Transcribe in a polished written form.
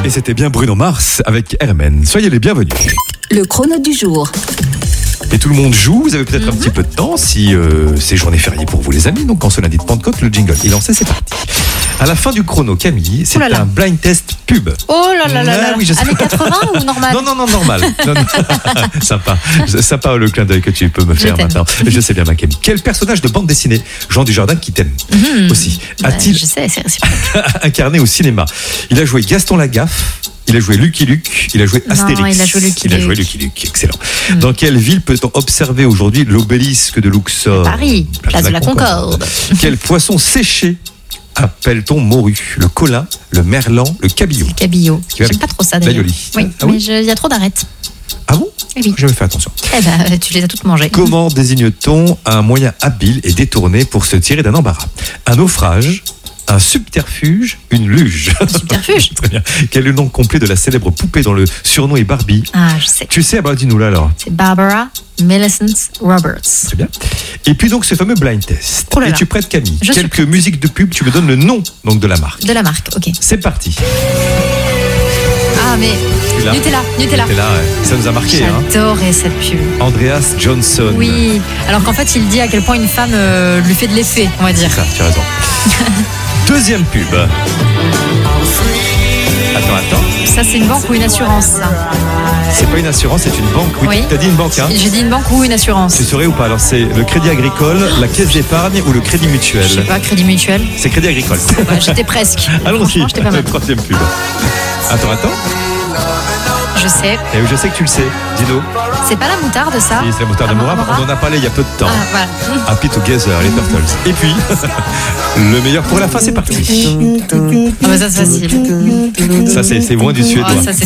Et c'était bien Bruno Mars avec Hermen. Soyez les bienvenus. Le chrono du jour. Et tout le monde joue, vous avez peut-être un petit peu de temps si c'est journée fériée pour vous les amis. Donc en ce lundi de Pentecôte, le jingle est lancé, c'est parti. À la fin du chrono, Camille, c'est un blind test pub. Oh là là là là. Oui, Années 80 ou normal? Non, normal. Non. Sympa le clin d'œil que tu peux me faire t'aime. maintenant. Je sais bien, ma Camille. Quel personnage de bande dessinée, Jean Dujardin qui t'aime aussi, a-t-il Je sais, c'est réciproque. incarné au cinéma? Il a joué Gaston Lagaffe. Il a joué Lucky Luke, il a joué Astérix. Non, il a joué Lucky Luke, excellent. Dans quelle ville peut-on observer aujourd'hui l'obélisque de Luxor? Paris, place de la Concorde. Quel poisson séché appelle-t-on morue? Le colin, le merlan, le cabillaud? Cabillaud. J'aime pas trop ça d'ailleurs. L'aioli. Oui, Ah oui, mais il y a trop d'arêtes. Ah bon? Oui. Je vais faire attention. Eh ben, tu les as toutes mangées. Comment désigne-t-on un moyen habile et détourné pour se tirer d'un embarras? Un naufrage, un subterfuge, une luge. Subterfuge. Très bien. Quel est le nom complet de la célèbre poupée dont le surnom est Barbie? Ah, je sais. Tu sais, bah dis-nous là alors. C'est Barbara Millicent Roberts. Très bien. Et puis donc ce fameux blind test. Oh là là. Es-tu prête, Camille? Je suis Quelques musiques de pub, tu me donnes le nom donc de la marque. De la marque, ok. C'est parti. Ah, mais Tu l'as Nutella. Nutella, ouais. Ça nous a marqué, hein. J'adorais cette pub. Andreas Johnson. Oui, alors qu'en fait, il dit à quel point une femme lui fait de l'effet, on va dire. C'est ça, tu as raison. Deuxième pub. Attends. Ça, c'est une banque ou une assurance, ça? C'est pas une assurance, c'est une banque. Oui. Oui. T'as dit une banque, hein? J'ai dit une banque ou une assurance. Tu saurais ou pas? Alors c'est le Crédit Agricole, la Caisse d'épargne ou le Crédit Mutuel? Je sais pas, Crédit Mutuel. C'est Crédit Agricole. Bah, j'étais presque. Allons-y, Franchement, j'étais pas mal. troisième pub. Attends. Je sais. Et je sais que tu le sais. Dis-nous. C'est pas la moutarde, ça? Si, c'est la moutarde de Mora. On en a parlé il y a peu de temps. Ah, voilà. Happy Together, les Turtles. Et puis, le meilleur pour la fin, c'est parti. Ah, bah ça, c'est facile. Ça, c'est loin du suédois. Ah, ça, c'est